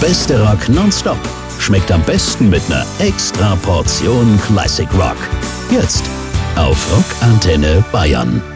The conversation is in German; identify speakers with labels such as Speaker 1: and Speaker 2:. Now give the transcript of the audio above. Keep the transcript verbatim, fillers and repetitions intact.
Speaker 1: beste Rock nonstop schmeckt am besten mit einer extra Portion Classic Rock. Jetzt auf Rock Antenne Bayern.